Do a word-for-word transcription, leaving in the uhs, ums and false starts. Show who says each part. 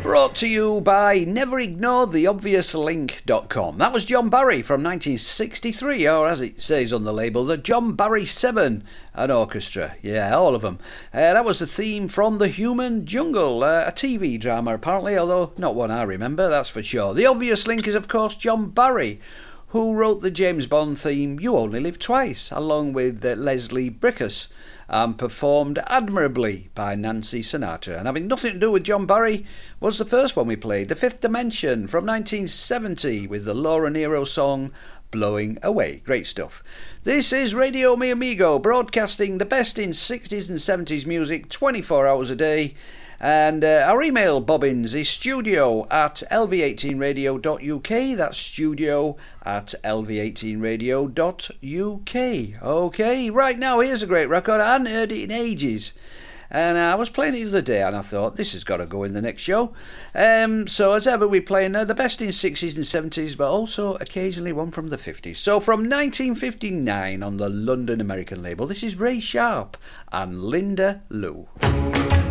Speaker 1: Brought to you by never ignore the obvious link dot com. That was John Barry from nineteen sixty-three, or as it says on the label, the John Barry Seven, an orchestra. Yeah, all of them. Uh, that was the theme from The Human Jungle, uh, a T V drama apparently, although not one I remember, that's for sure. The obvious link is, of course, John Barry, who wrote the James Bond theme You Only Live Twice, along with uh, Leslie Bricusse, and performed admirably by Nancy Sinatra. And having nothing to do with John Barry was the first one we played, The Fifth Dimension from nineteen seventy, with the Laura Nyro song Blowing Away. Great stuff. This is Radio Mi Amigo, broadcasting the best in sixties and seventies music twenty-four hours a day. And uh, our email bobbins is studio at L V eighteen radio dot U K. That's studio at L V eighteen radio dot U K. Okay, right now here's a great record. I hadn't heard it in ages. And I was playing it the other day and I thought, this has got to go in the next show. Um, so as ever, we're playing uh, the best in sixties and seventies, but also occasionally one from the fifties. So from nineteen fifty-nine on the London American label, this is Ray Sharp and Linda Lou.